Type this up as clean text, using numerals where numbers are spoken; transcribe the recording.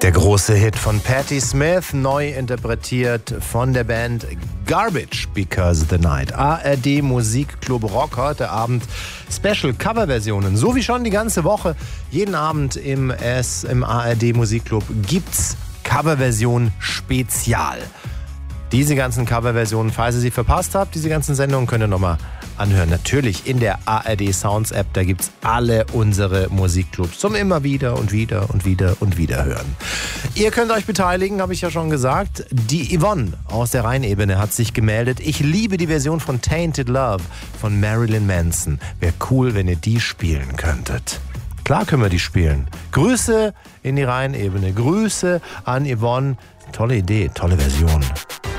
Der große Hit von Patti Smith, neu interpretiert von der Band Garbage Because the Night. ARD Musikclub Rock heute Abend Special Coverversionen. So wie schon die ganze Woche. Jeden Abend im ARD Musikclub gibt's Coverversion Spezial. Diese ganzen Coverversionen, falls ihr sie verpasst habt, diese ganzen Sendungen könnt ihr nochmal anhören. Natürlich in der ARD Sounds App, da gibt's alle unsere Musikclubs zum immer wieder und wieder und wieder und wieder hören. Ihr könnt euch beteiligen, habe ich ja schon gesagt. Die Yvonne aus der Rheinebene hat sich gemeldet. Ich liebe die Version von Tainted Love von Marilyn Manson. Wäre cool, wenn ihr die spielen könntet. Klar können wir die spielen. Grüße in die Rheinebene. Grüße an Yvonne. Tolle Idee, tolle Version.